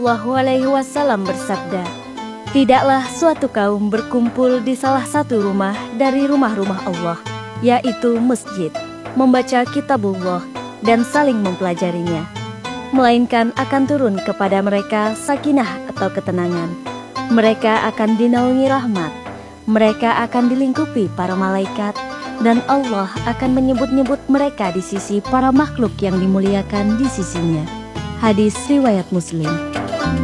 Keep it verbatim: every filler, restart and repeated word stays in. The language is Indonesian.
Shallallahu Alaihi Wasallam bersabda, tidaklah suatu kaum berkumpul di salah satu rumah dari rumah-rumah Allah, yaitu masjid, membaca kitabullah dan saling mempelajarinya, melainkan akan turun kepada mereka sakinah atau ketenangan. Mereka akan dinaungi rahmat, mereka akan dilingkupi para malaikat, dan Allah akan menyebut-nyebut mereka di sisi para makhluk yang dimuliakan di sisinya. Hadis riwayat Muslim.